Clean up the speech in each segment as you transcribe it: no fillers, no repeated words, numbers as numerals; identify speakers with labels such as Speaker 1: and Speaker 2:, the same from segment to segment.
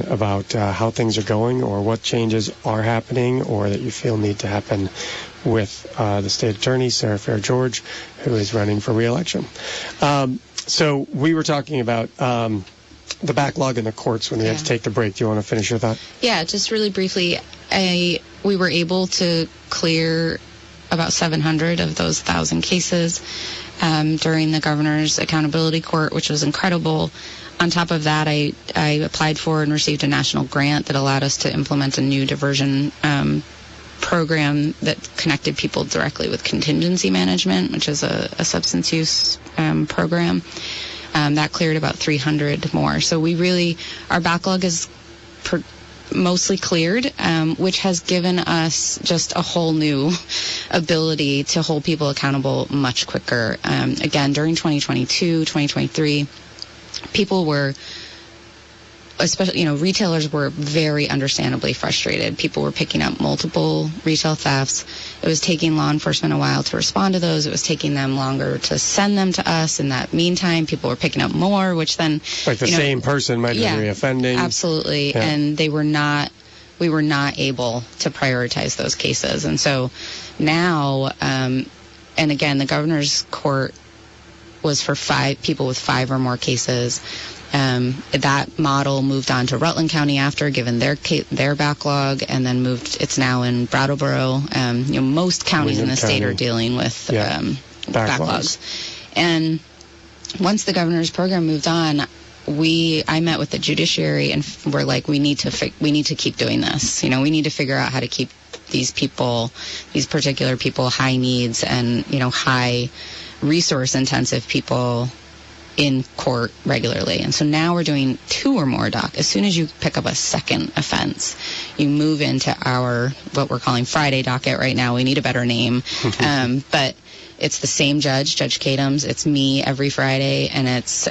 Speaker 1: about how things are going or what changes are happening or that you feel need to happen with the state attorney, Sarah Fair-George, who is running for re-election. So we were talking about the backlog in the courts when we had to take the break. Do you want to finish your thought?
Speaker 2: Yeah, just really briefly, we were able to clear about 700 of those 1,000 cases during the governor's accountability court, which was incredible. On top of that, I applied for and received a national grant that allowed us to implement a new diversion program that connected people directly with contingency management, which is a substance use program. That cleared about 300 more. So our backlog is mostly cleared, which has given us just a whole new ability to hold people accountable much quicker. Again, during 2022, 2023, people were, especially, retailers were very understandably frustrated. People were picking up multiple retail thefts. It was taking law enforcement a while to respond to those. It was taking them longer to send them to us. In that meantime, people were picking up more, which then...
Speaker 1: Like the same person might be reoffending.
Speaker 2: Absolutely. Yeah. And we were not able to prioritize those cases. And so now, and again, the governor's court was for people with 5 or more cases. That model moved on to Rutland County after, given their backlog, and then it's now in Brattleboro. Most counties in the state are dealing with backlogs. And once the governor's program moved on, I met with the judiciary and we're like, we need to keep doing this. We need to figure out how to keep these particular people, high needs and, high resource intensive people in court regularly. And so now we're doing 2 or more As soon as you pick up a second offense, you move into what we're calling Friday docket right now. We need a better name. But it's the same Judge Kadams. It's me every Friday. And it's,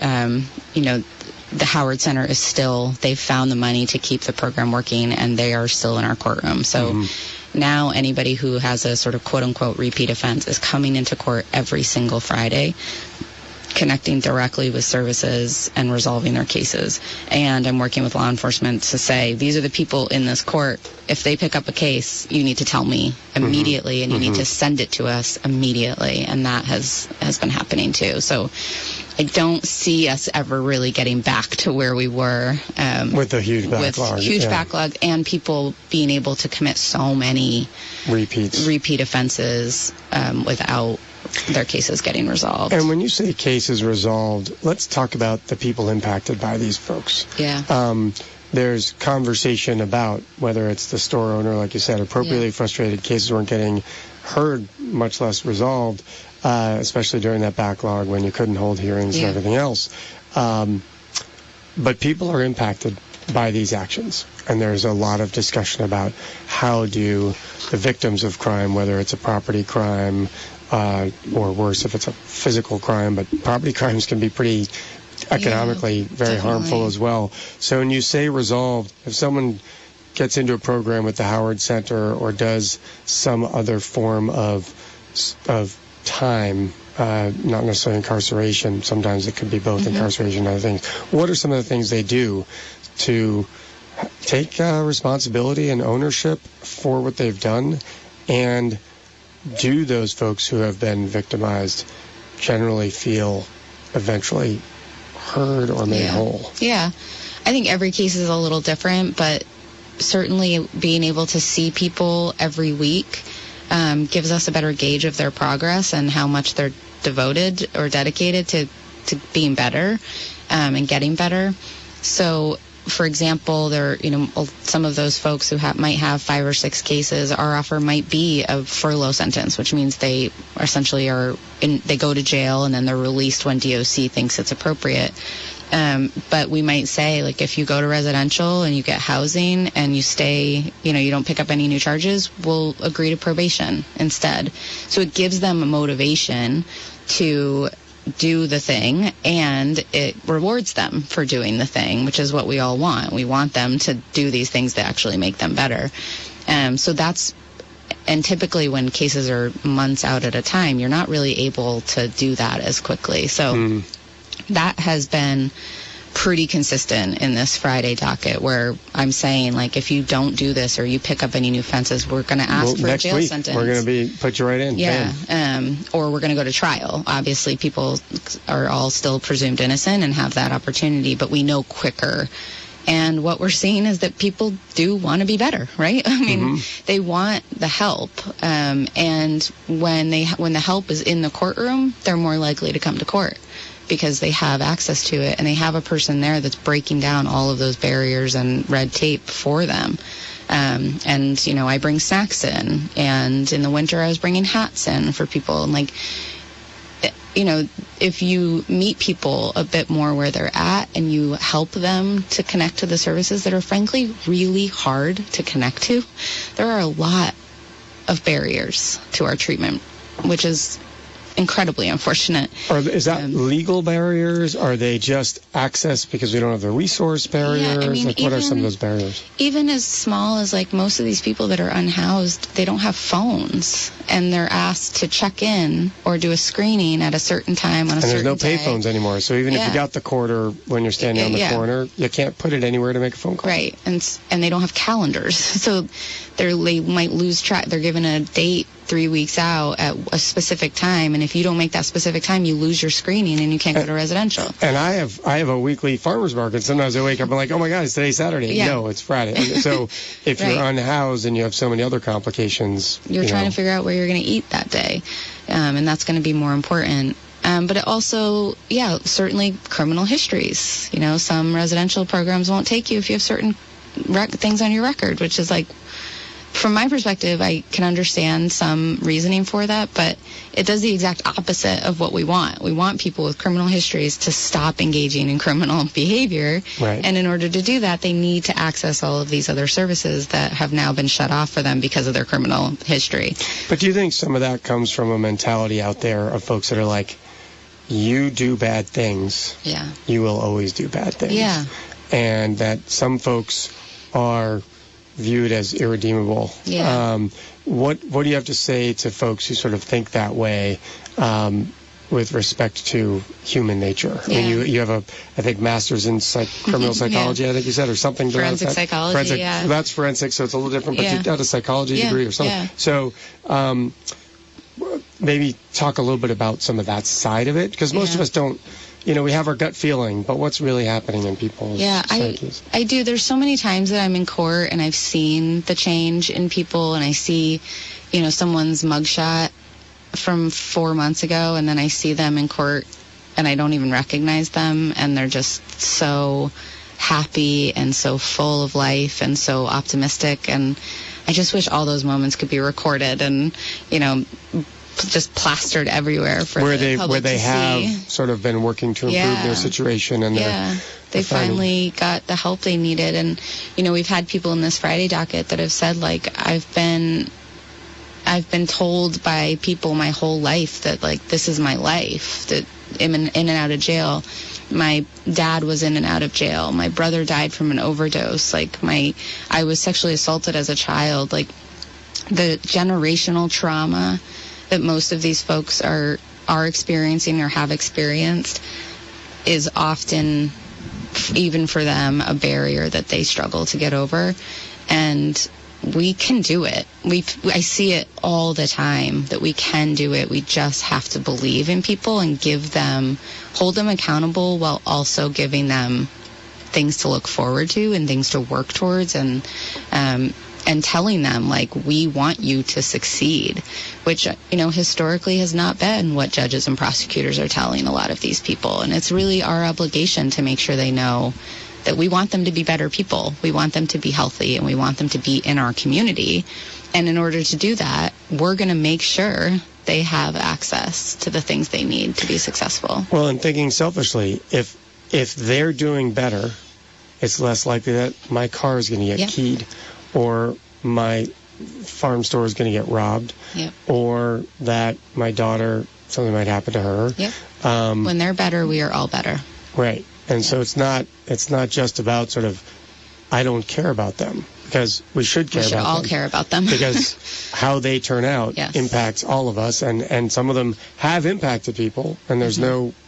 Speaker 2: the Howard Center is they've found the money to keep the program working, and they are still in our courtroom. So now anybody who has a sort of quote-unquote repeat offense is coming into court every single Friday, connecting directly with services and resolving their cases. And I'm working with law enforcement to say, these are the people in this court. If they pick up a case, you need to tell me immediately, and you need to send it to us immediately. And that has been happening too. So I don't see us ever really getting back to where we were
Speaker 1: with a huge backlog.
Speaker 2: With huge backlog and people being able to commit so many repeat offenses without their cases getting resolved.
Speaker 1: And when you say cases resolved, let's talk about the people impacted by these folks.
Speaker 2: Yeah.
Speaker 1: There's conversation about whether it's the store owner, like you said, appropriately frustrated, cases weren't getting heard, much less resolved, especially during that backlog when you couldn't hold hearings and everything else. But people are impacted by these actions. And there's a lot of discussion about how do the victims of crime, whether it's a property crime, or worse if it's a physical crime, but property crimes can be pretty economically very harmful as well. So when you say resolved, if someone gets into a program with the Howard Center or does some other form of time, not necessarily incarceration, sometimes it could be both incarceration and other things, what are some of the things they do to take responsibility and ownership for what they've done? And do those folks who have been victimized generally feel eventually heard or made whole?
Speaker 2: Yeah. I think every case is a little different, but certainly being able to see people every week gives us a better gauge of their progress and how much they're devoted or dedicated to being better and getting better. So, for example, some of those folks who might have 5 or 6 cases, our offer might be a furlough sentence, which means they essentially they go to jail and then they're released when DOC thinks it's appropriate. But we might say, like, if you go to residential and you get housing and you stay, you don't pick up any new charges, we'll agree to probation instead. So it gives them a motivation to do the thing, and it rewards them for doing the thing, which is what we all want. We want them to do these things that actually make them better. And typically when cases are months out at a time, you're not really able to do that as quickly. So that has been pretty consistent in this Friday docket where I'm saying, like, if you don't do this or you pick up any new offenses, we're going to ask for a jail sentence.
Speaker 1: We're going to put you right in.
Speaker 2: Yeah. Or we're going to go to trial. Obviously, people are all still presumed innocent and have that opportunity, but we know quicker. And what we're seeing is that people do want to be better, right? I mean, they want the help. And when the help is in the courtroom, they're more likely to come to court because they have access to it and they have a person there that's breaking down all of those barriers and red tape for them. And, you know, I bring snacks in, and in the winter I was bringing hats in for people. And, like, you know, if you meet people a bit more where they're at and you help them to connect to the services that are frankly really hard to connect to, there are a lot of barriers to our treatment, which is incredibly unfortunate.
Speaker 1: Is that legal barriers? Are they just access because we don't have the resource barriers?
Speaker 2: Yeah, I mean,
Speaker 1: like, what are some of those barriers?
Speaker 2: Even as small as, like, most of these people that are unhoused, they don't have phones, and they're asked to check in or do a screening at a certain time on a certain day.
Speaker 1: And there's no payphones anymore, so even if you got the quarter when you're standing on the corner, you can't put it anywhere to make a phone call.
Speaker 2: Right, and they don't have calendars, so they might lose track. They're given a date 3 weeks out at a specific time, and if you don't make that specific time, you lose your screening and you can't go to residential.
Speaker 1: And I have a weekly farmers market. Sometimes I wake up and I'm like, oh my God, it's today's Saturday.
Speaker 2: Yeah.
Speaker 1: No, it's Friday. So if you're unhoused and you have so many other complications,
Speaker 2: you're trying to figure out where you're going to eat that day, and that's going to be more important. But it also, certainly criminal histories. You know, some residential programs won't take you if you have certain things on your record, which is like, from my perspective, I can understand some reasoning for that, but it does the exact opposite of what we want. We want people with criminal histories to stop engaging in criminal behavior.
Speaker 1: Right.
Speaker 2: And in order to do that, they need to access all of these other services that have now been shut off for them because of their criminal history.
Speaker 1: But do you think some of that comes from a mentality out there of folks that are like, you do bad things, you will always do bad things.
Speaker 2: Yeah.
Speaker 1: And that some folks are viewed as irredeemable.
Speaker 2: Yeah.
Speaker 1: What do you have to say to folks who sort of think that way with respect to human nature? I mean, you have I think, master's in criminal psychology, I think you said, or something.
Speaker 2: Forensic psychology,
Speaker 1: That's forensic, so it's a little different, but you got a psychology degree or something.
Speaker 2: Yeah.
Speaker 1: So maybe talk a little bit about some of that side of it, because most of us don't, we have our gut feeling, but what's really happening in people's psyches?
Speaker 2: I do. There's so many times that I'm in court and I've seen the change in people, and I see, someone's mugshot from 4 months ago, and then I see them in court and I don't even recognize them, and they're just so happy and so full of life and so optimistic, and I just wish all those moments could be recorded and, just plastered everywhere for the public
Speaker 1: where they
Speaker 2: to
Speaker 1: have
Speaker 2: see.
Speaker 1: Sort of been working to improve their situation, and
Speaker 2: they finally got the help they needed. And we've had people in this Friday docket that have said, like, I've been told by people my whole life that, like, this is my life, that I'm in and out of jail. My dad was in and out of jail. My brother died from an overdose. Like, I was sexually assaulted as a child. Like, the generational trauma that most of these folks are experiencing or have experienced is often, even for them, a barrier that they struggle to get over. And we can do it. I see it all the time that we can do it. We just have to believe in people and hold them accountable while also giving them things to look forward to and things to work towards, and telling them, like, we want you to succeed, which, historically has not been what judges and prosecutors are telling a lot of these people. And it's really our obligation to make sure they know that we want them to be better people. We want them to be healthy, and we want them to be in our community. And in order to do that, we're going to make sure they have access to the things they need to be successful.
Speaker 1: Well, and thinking selfishly, if they're doing better, it's less likely that my car is going to get keyed, or my farm store is going to get robbed, or that my daughter, something might happen to her.
Speaker 2: When they're better, we are all better.
Speaker 1: Right. And so it's not just about sort of, I don't care about them, because we should care about them.
Speaker 2: We should all care about them.
Speaker 1: Because how they turn out impacts all of us, and some of them have impacted people, and there's no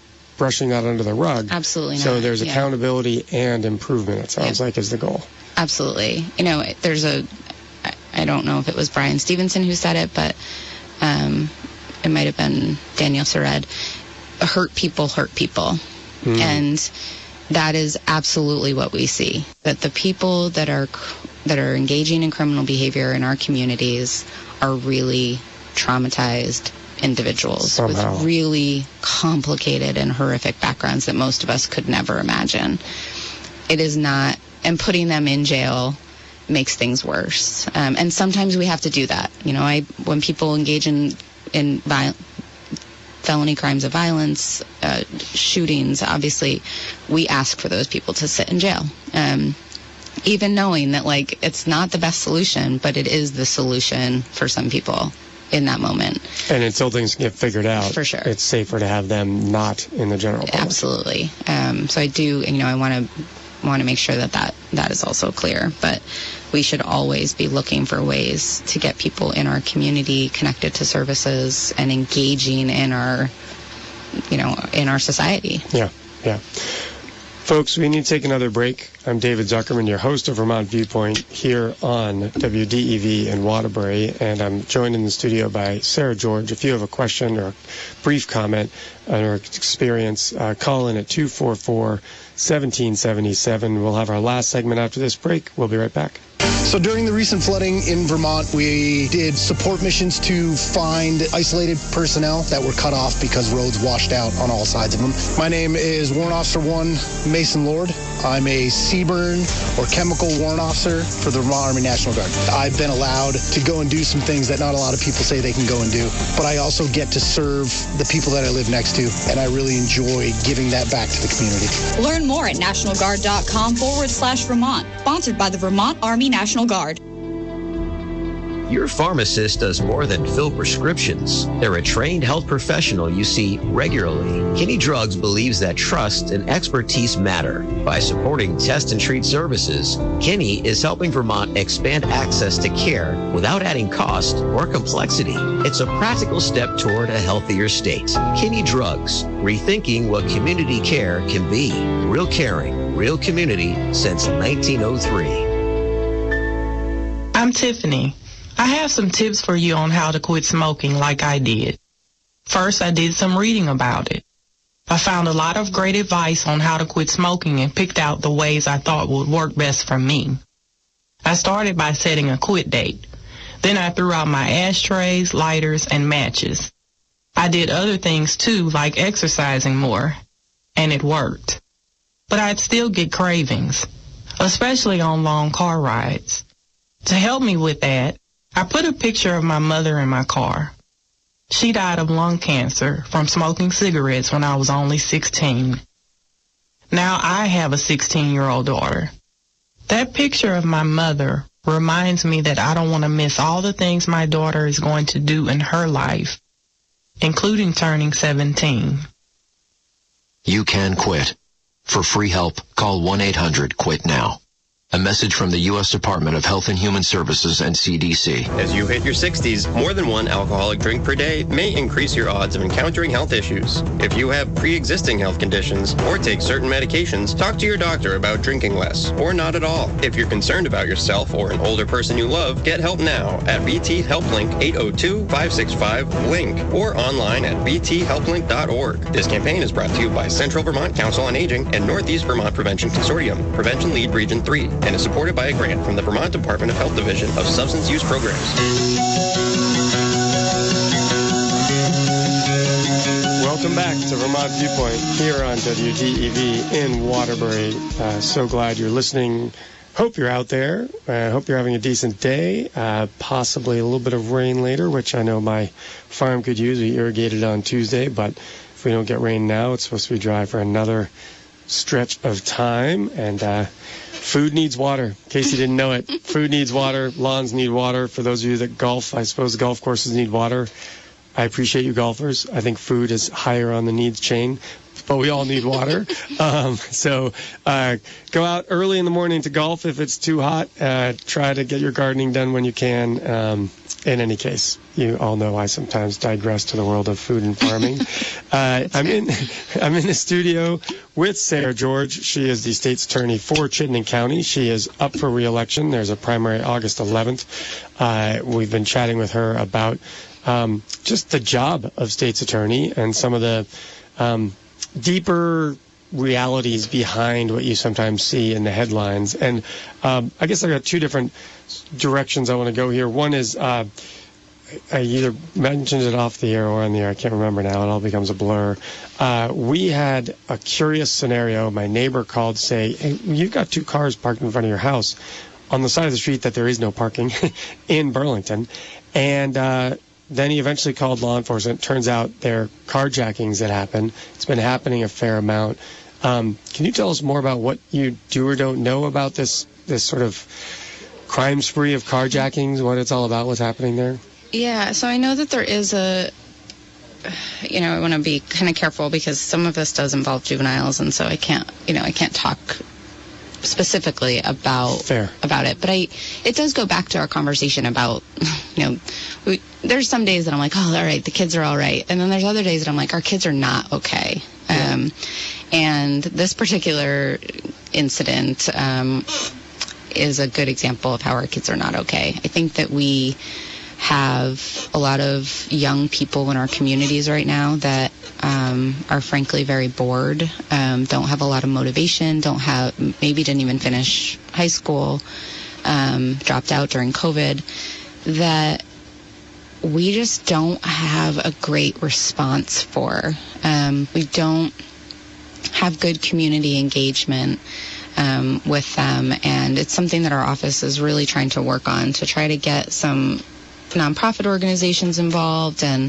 Speaker 1: brushing that under the rug.
Speaker 2: Absolutely not.
Speaker 1: So there's accountability and improvement, it sounds like, is the goal.
Speaker 2: Absolutely. There's I don't know if it was Brian Stevenson who said it, but it might have been Daniel Sered. Hurt people hurt people. And that is absolutely what we see. That the people that are engaging in criminal behavior in our communities are really traumatized individuals with really complicated and horrific backgrounds that most of us could never imagine. It is not, and putting them in jail makes things worse. And sometimes we have to do that. When people engage in felony crimes of violence, shootings, obviously, we ask for those people to sit in jail. Even knowing that, it's not the best solution, but it is the solution for some people in that moment. And
Speaker 1: until things get figured out,
Speaker 2: for sure,
Speaker 1: it's safer to have them not in the general public.
Speaker 2: Absolutely. So I do, I want to make sure that is also clear. But we should always be looking for ways to get people in our community connected to services and engaging in our society. Yeah. Folks, we need to take another break. I'm David Zuckerman, your host of Vermont Viewpoint here on WDEV in Waterbury, and I'm joined in the studio by Sarah George. If you have a question or a brief comment on her experience, call in at 244-1777. We'll have our last segment after this break. We'll be right back.
Speaker 3: So during the recent flooding in Vermont, we did support missions to find isolated personnel that were cut off because roads washed out on all sides of them. My name is Warrant Officer 1 Mason Lord. I'm a CBRN or chemical warrant officer for the Vermont Army National Guard. I've been allowed to go and do some things that not a lot of people say they can go and do, but I also get to serve the people that I live next to, and I really enjoy giving that back to the community.
Speaker 4: Learn more at nationalguard.com/Vermont. Sponsored by the Vermont Army National Guard.
Speaker 5: Your pharmacist does more than fill prescriptions. They're a trained health professional you see regularly. Kinney Drugs believes that trust and expertise matter. By supporting test and treat services, Kinney is helping Vermont expand access to care without adding cost or complexity. It's a practical step toward a healthier state. Kinney Drugs, rethinking what community care can be. Real caring, real community since 1903.
Speaker 6: I'm Tiffany. I have some tips for you on how to quit smoking like I did. First, I did some reading about it. I found a lot of great advice on how to quit smoking and picked out the ways I thought would work best for me. I started by setting a quit date. Then I threw out my ashtrays, lighters, and matches. I did other things too, like exercising more, and it worked. But I'd still get cravings, especially on long car rides. To help me with that, I put a picture of my mother in my car. She died of lung cancer from smoking cigarettes when I was only 16. Now I have a 16-year-old daughter. That picture of my mother reminds me that I don't want to miss all the things my daughter is going to do in her life, including turning 17.
Speaker 7: You can quit. For free help, call 1-800-QUIT-NOW. A message from the U.S. Department of Health and Human Services and CDC.
Speaker 8: As you hit your 60s, more than one alcoholic drink per day may increase your odds of encountering health issues. If you have pre-existing health conditions or take certain medications, talk to your doctor about drinking less or not at all. If you're concerned about yourself or an older person you love, get help now at VT HelpLink 802-565-LINK or online at vthelplink.org. This campaign is brought to you by Central Vermont Council on Aging and Northeast Vermont Prevention Consortium, Prevention Lead Region 3. And is supported by a grant from the Vermont Department of Health Division of Substance Use Programs.
Speaker 1: Welcome back to Vermont Viewpoint here on WDEV in Waterbury. So glad you're listening. Hope you're out there. Hope you're having a decent day. Possibly a little bit of rain later, which I know my farm could use. We irrigated on Tuesday, but if we don't get rain now, it's supposed to be dry for another stretch of time. And food needs water. In case you didn't know it, food needs water. Lawns need water. For those of you that golf, I suppose golf courses need water. I appreciate you golfers. I think food is higher on the needs chain, but we all need water. So go out early in the morning to golf if it's too hot. Try to get your gardening done when you can. in any case, you all know I sometimes digress to the world of food and farming. I'm in the studio with Sarah George. She is the state's attorney for Chittenden County. She is up for re-election. There's a primary August 11th. We've been chatting with her about just the job of state's attorney and some of the deeper realities behind what you sometimes see in the headlines. And I guess I've got two different directions I want to go here. One is I either mentioned it off the air or on the air. I can't remember now. It all becomes a blur. We had a curious scenario. My neighbor called to say, hey, you've got two cars parked in front of your house on the side of the street that there is no parking in Burlington. And then he eventually called law enforcement. Turns out they're carjackings that happen. It's been happening a fair amount. Can you tell us more about what you do or don't know about this sort of crime spree of carjackings, what it's all about, what's happening there?
Speaker 2: Yeah, so I know that there is I want to be kind of careful because some of this does involve juveniles, and so I can't talk specifically about it. But it does go back to our conversation about, there's some days that I'm like, oh, all right, the kids are all right. And then there's other days that I'm like, our kids are not okay. Yeah. And this particular incident is a good example of how our kids are not okay. I think that we have a lot of young people in our communities right now that are frankly very bored, don't have a lot of motivation, maybe didn't even finish high school, dropped out during COVID, that we just don't have a great response for. We don't have good community engagement with them, and it's something that our office is really trying to work on to try to get some nonprofit organizations involved and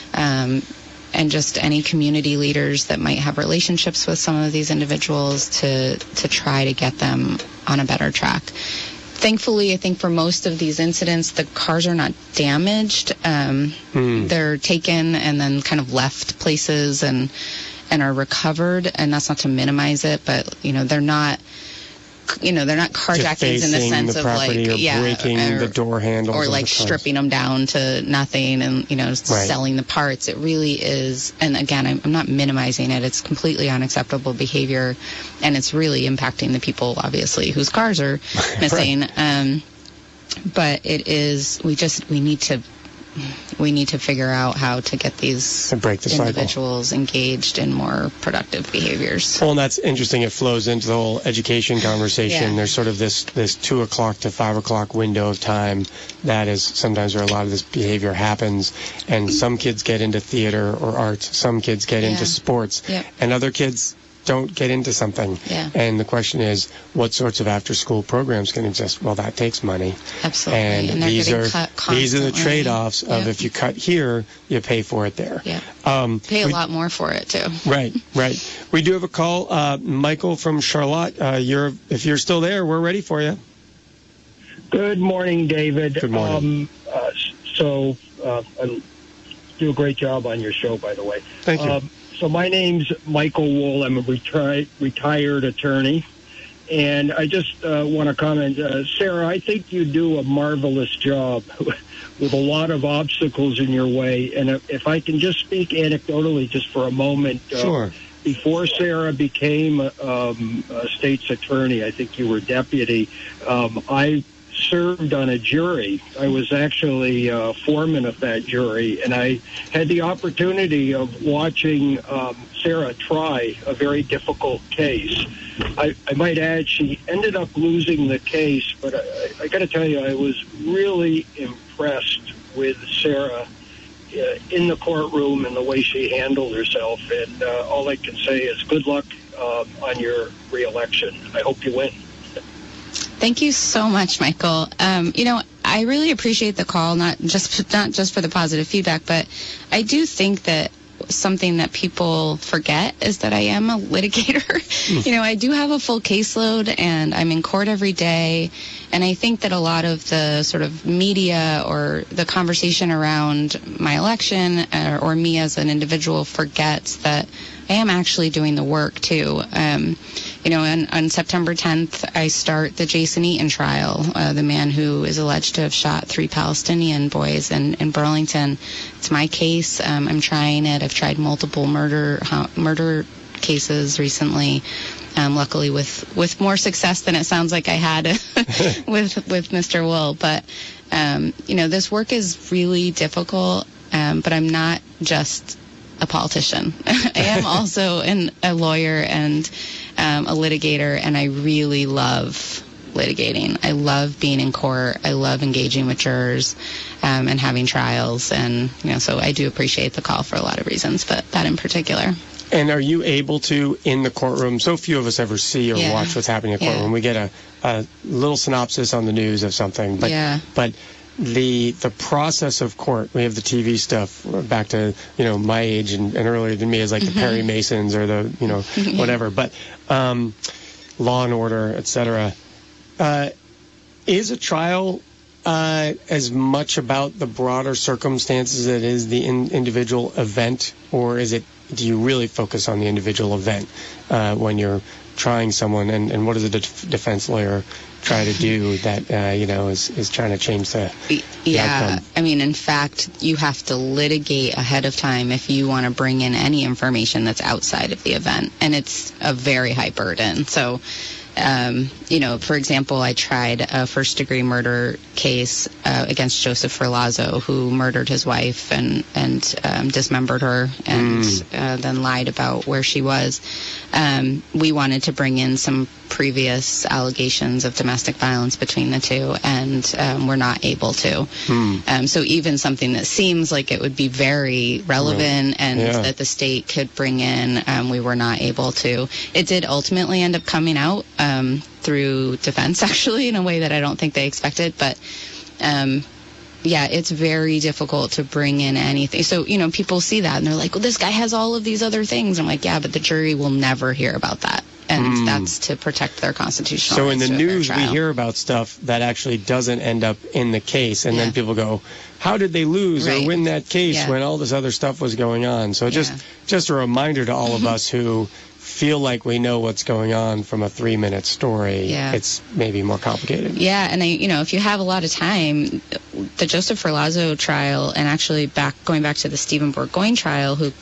Speaker 2: just any community leaders that might have relationships with some of these individuals to try to get them on a better track. Thankfully, I think for most of these incidents, the cars are not damaged. They're taken and then kind of left places and are recovered, and that's not to minimize it, but they're not carjackings in the sense of like
Speaker 1: breaking the door handles
Speaker 2: or like stripping them down to nothing and selling the parts. It really is, and again, I'm not minimizing it. It's completely unacceptable behavior, and it's really impacting the people obviously whose cars are missing. But it is. We need to figure out how to get these individuals engaged in more productive behaviors.
Speaker 1: Well, and that's interesting. It flows into the whole education conversation. Yeah. There's sort of this 2 o'clock to 5 o'clock window of time that is sometimes where a lot of this behavior happens. And some kids get into theater or art. Some kids get into sports. Yep. And other kids don't get into something. Yeah. And the question is, what sorts of after-school programs can exist? Well, that takes money.
Speaker 2: Absolutely.
Speaker 1: And these are the trade-offs of if you cut here, you pay for it there.
Speaker 2: Yeah. Pay a lot more for it, too.
Speaker 1: Right. We do have a call. Michael from Charlotte, if you're still there, we're ready for you.
Speaker 9: Good morning, David.
Speaker 1: Good morning.
Speaker 9: I do a great job on your show, by the way.
Speaker 1: Thank you.
Speaker 9: So my name's Michael Wool. I'm a retired attorney. And I just want to comment, Sarah, I think you do a marvelous job with a lot of obstacles in your way. And if I can just speak anecdotally just for a moment.
Speaker 1: Sure.
Speaker 9: Before Sarah became a state's attorney, I think you were deputy, I served on a jury. I was actually foreman of that jury, and I had the opportunity of watching Sarah try a very difficult case. I might add she ended up losing the case, but I got to tell you, I was really impressed with Sarah in the courtroom and the way she handled herself, and all I can say is good luck on your re-election. I hope you win.
Speaker 2: Thank you so much, Michael. I really appreciate the call, not just for the positive feedback, but I do think that something that people forget is that I am a litigator. I do have a full caseload, and I'm in court every day. And I think that a lot of the sort of media or the conversation around my election or me as an individual forgets that am actually doing the work too. On September 10th, I start the Jason Eaton trial, the man who is alleged to have shot 3 Palestinian boys in Burlington. It's my case. I'm trying it. I've tried multiple murder cases recently. Luckily with more success than it sounds like I had with Mr. Wool. But, this work is really difficult, but I'm not just a politician. I am also a lawyer and a litigator, and I really love litigating. I love being in court. I love engaging with jurors and having trials. And, so I do appreciate the call for a lot of reasons, but that in particular.
Speaker 1: And are you able to, in the courtroom, so few of us ever see or watch what's happening in the courtroom. We get a little synopsis on the news of something. But the process of court, we have the TV stuff back to, my age and earlier than me is like the Perry Masons or the, whatever. But Law and Order, et cetera. Is a trial as much about the broader circumstances as it is the individual event, or do you really focus on the individual event when you're trying someone, and what does a defense lawyer try to do that is trying to change the outcome?
Speaker 2: I mean, in fact, you have to litigate ahead of time if you want to bring in any information that's outside of the event, and it's a very high burden. So for example, I tried a first-degree murder case against Joseph Ferlazzo, who murdered his wife and dismembered her and then lied about where she was. We wanted to bring in some previous allegations of domestic violence between the two, and we're not able to. So even something that seems like it would be very relevant and that the state could bring in, we were not able to. It did ultimately end up coming out through defense, actually, in a way that I don't think they expected. But, it's very difficult to bring in anything. So, people see that and they're like, well, this guy has all of these other things. I'm like, yeah, but the jury will never hear about that. And that's to protect their constitutional rights. So in the news,
Speaker 1: we hear about stuff that actually doesn't end up in the case. And then people go, how did they lose or win that case when all this other stuff was going on? So just a reminder to all of us who feel like we know what's going on from a 3-minute story. It's maybe more complicated.
Speaker 2: And if you have a lot of time, the Joseph Ferlazzo trial, and actually going back to the Stephen Bourgoin trial, who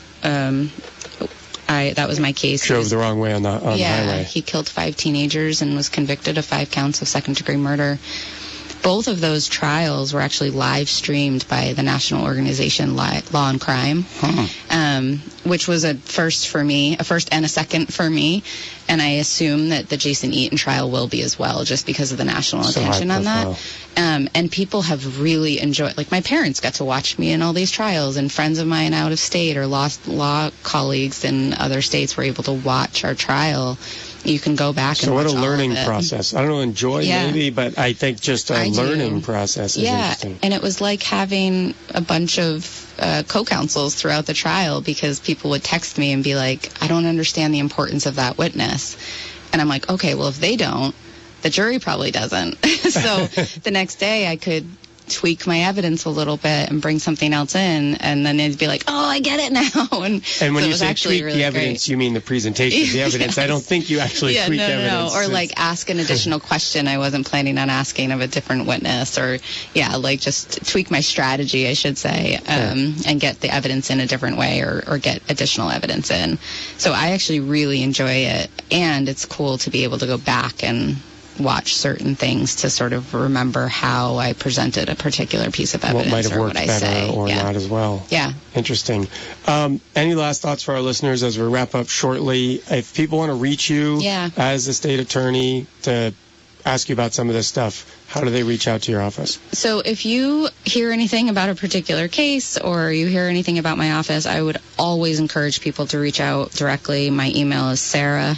Speaker 2: that was my case.
Speaker 1: Drove the wrong way on the highway.
Speaker 2: He killed 5 teenagers and was convicted of 5 counts of second-degree murder. Both of those trials were actually live streamed by the national organization Law and Crime, which was a first and a second for me. And I assume that the Jason Eaton trial will be as well, just because of the national attention on that. And people have really enjoyed, like my parents got to watch me in all these trials, and friends of mine out of state or law colleagues in other states were able to watch our trial. You can go back and watch all of it.
Speaker 1: So what a learning process. I don't know, enjoy maybe, but I think just a learning process is interesting.
Speaker 2: And it was like having a bunch of co-counsels throughout the trial, because people would text me and be like, I don't understand the importance of that witness. And I'm like, okay, well, if they don't, the jury probably doesn't. So the next day I could tweak my evidence a little bit and bring something else in, and then they'd be like, oh, I get it now. And
Speaker 1: when you say tweak really the evidence, you mean the presentation of the evidence. I don't think you actually tweak evidence.
Speaker 2: Or like ask an additional question I wasn't planning on asking of a different witness, or just tweak my strategy, I should say, and get the evidence in a different way, or get additional evidence in. So I actually really enjoy it, and it's cool to be able to go back and watch certain things to sort of remember how I presented a particular piece of evidence,
Speaker 1: what might have
Speaker 2: or
Speaker 1: worked
Speaker 2: what I
Speaker 1: better
Speaker 2: say.
Speaker 1: or not as well. Interesting. Any last thoughts for our listeners as we wrap up shortly? If people want to reach you as a state attorney to ask you about some of this stuff, how do they reach out to your office?
Speaker 2: So if you hear anything about a particular case, or you hear anything about my office, I would always encourage people to reach out directly. My email is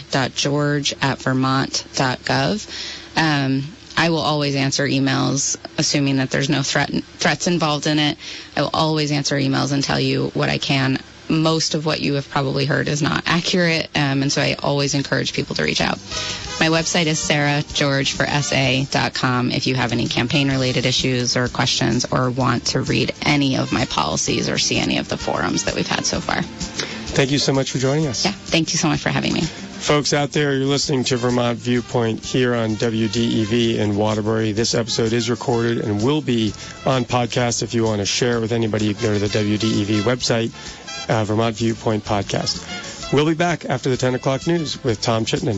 Speaker 2: sarah.george@vermont.gov. I will always answer emails, assuming that there's no threats involved in it. I will always answer emails and tell you what I can. Most of what you have probably heard is not accurate, and so I always encourage people to reach out. My website is sarahgeorgeforsa.com if you have any campaign-related issues or questions, or want to read any of my policies or see any of the forums that we've had so far.
Speaker 1: Thank you so much for joining us.
Speaker 2: Yeah, thank you so much for having me.
Speaker 1: Folks out there, you're listening to Vermont Viewpoint here on WDEV in Waterbury. This episode is recorded and will be on podcast. If you want to share it with anybody, you can go to the WDEV website, Vermont Viewpoint Podcast. We'll be back after the 10 o'clock news with Tom Chittenden.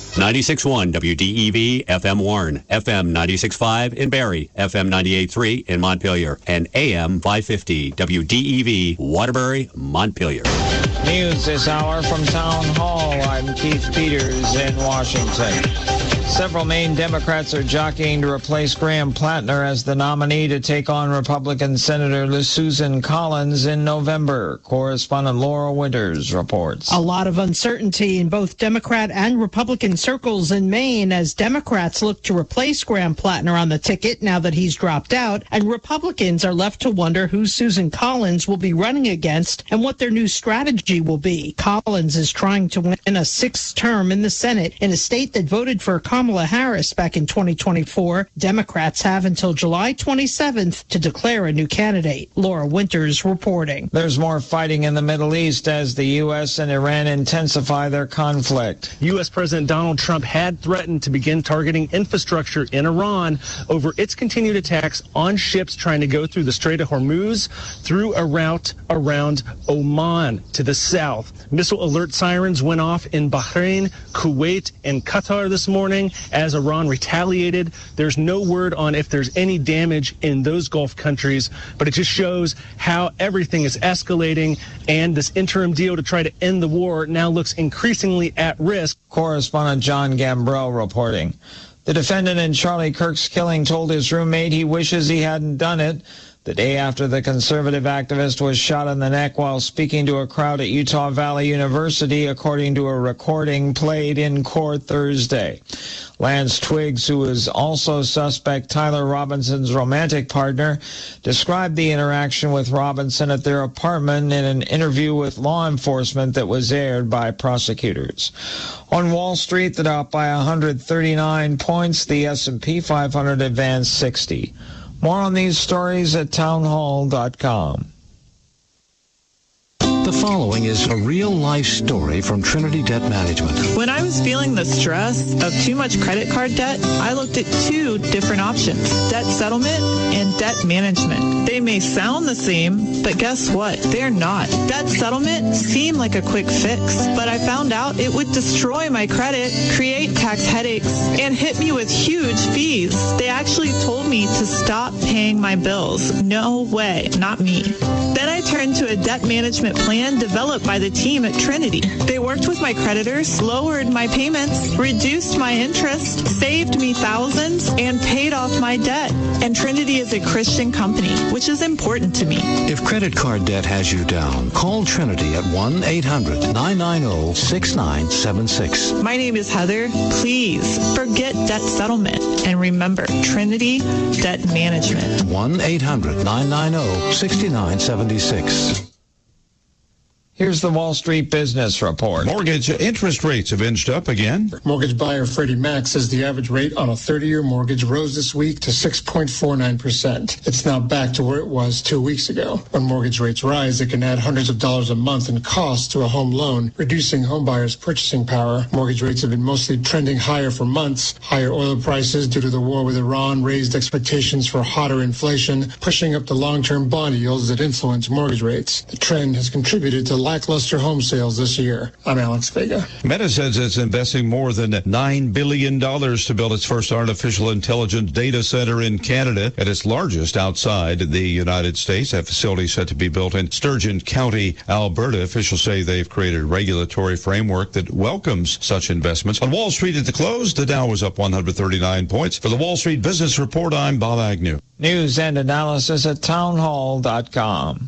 Speaker 10: 96.1 WDEV FM Warren, FM 96.5 in Barrie, FM 98.3 in Montpelier, and AM 550 WDEV Waterbury, Montpelier.
Speaker 11: News this hour from Town Hall. I'm Keith Peters in Washington. Several Maine Democrats are jockeying to replace Graham Plattner as the nominee to take on Republican Senator Susan Collins in November. Correspondent Laura Winters reports.
Speaker 12: A lot of uncertainty in both Democrat and Republican circles in Maine as Democrats look to replace Graham Plattner on the ticket now that he's dropped out, and Republicans are left to wonder who Susan Collins will be running against and what their new strategy will be. Collins is trying to win a sixth term in the Senate in a state that voted for Kamala Harris back in 2024. Democrats have until July 27th to declare a new candidate. Laura Winters reporting.
Speaker 11: There's more fighting in the Middle East as the U.S. and Iran intensify their conflict.
Speaker 13: U.S. President Donald Trump had threatened to begin targeting infrastructure in Iran over its continued attacks on ships trying to go through the Strait of Hormuz through a route around Oman to the south. Missile alert sirens went off in Bahrain, Kuwait, and Qatar this morning as Iran retaliated. There's no word on if there's any damage in those Gulf countries, but it just shows how everything is escalating, and this interim deal to try to end the war now looks increasingly at risk.
Speaker 11: Correspondent John Gambrell reporting. The defendant in Charlie Kirk's killing told his roommate he wishes he hadn't done it. The day after the conservative activist was shot in the neck while speaking to a crowd at Utah Valley University, according to a recording played in court Thursday. Lance Twiggs, who was also suspect Tyler Robinson's romantic partner, described the interaction with Robinson at their apartment in an interview with law enforcement that was aired by prosecutors. On Wall Street, the Dow by 139 points, the S&P 500 advanced 60. More on these stories at townhall.com.
Speaker 14: The following is a real-life story from Trinity Debt Management.
Speaker 15: When I was feeling the stress of too much credit card debt, I looked at two different options: debt settlement and debt management. They may sound the same, but guess what? They're not. Debt settlement seemed like a quick fix, but I found out it would destroy my credit, create tax headaches, and hit me with huge fees. They actually told me to stop paying my bills. No way, not me. Then I turned to a debt management plan developed by the team at Trinity. They worked with my creditors, lowered my payments, reduced my interest, saved me thousands, and paid off my debt. And Trinity is a Christian company, which is important to me.
Speaker 14: If credit card debt has you down, call Trinity at 1-800-990-6976.
Speaker 15: My name is Heather. Please forget debt settlement and remember Trinity Debt Management.
Speaker 14: 1-800-990-6976.
Speaker 11: Here's the Wall Street Business Report.
Speaker 16: Mortgage interest rates have inched up again.
Speaker 17: Mortgage buyer Freddie Mac says the average rate on a 30-year mortgage rose this week to 6.49%. It's now back to where it was 2 weeks ago. When mortgage rates rise, it can add hundreds of dollars a month in cost to a home loan, reducing home buyers' purchasing power. Mortgage rates have been mostly trending higher for months. Higher oil prices due to the war with Iran raised expectations for hotter inflation, pushing up the long-term bond yields that influence mortgage rates. The trend has contributed to lackluster home sales this year. I'm Alex Vega.
Speaker 16: Meta says it's investing more than $9 billion to build its first artificial intelligence data center in Canada, and its largest outside the United States. That facility is set to be built in Sturgeon County, Alberta. Officials say they've created a regulatory framework that welcomes such investments. On Wall Street at the close, the Dow was up 139 points. For the Wall Street Business Report, I'm Bob Agnew.
Speaker 11: News and analysis at townhall.com.